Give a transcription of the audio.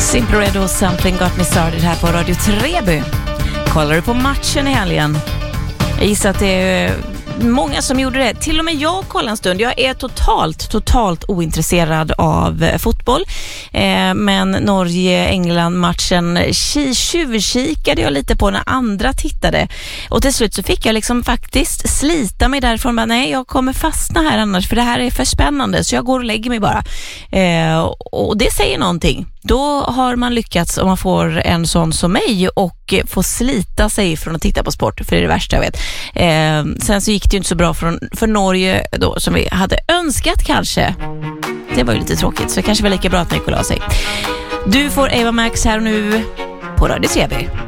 Simply Red och Something Got Me Started här på Radio Treby. Kollar du på matchen i helgen? Jag gissar att det är många som gjorde det. Till och med jag kollade en stund. Jag är totalt ointresserad av fotboll. Men Norge-England-matchen tjuvkikade jag lite på när andra tittade. Och till slut så fick jag liksom faktiskt slita mig därifrån. Men nej, jag kommer fastna här annars för det här är för spännande. Så jag går och lägger mig bara. Och det säger någonting. Då har man lyckats om man får en sån som mig och får slita sig från att titta på sport, för det är det värsta jag vet. Sen så gick det ju inte så bra för Norge då, som vi hade önskat kanske. Det var ju lite tråkigt, så det kanske var lika bra att Nicolas sig. Du får Eva Max här och nu på Radio Treby.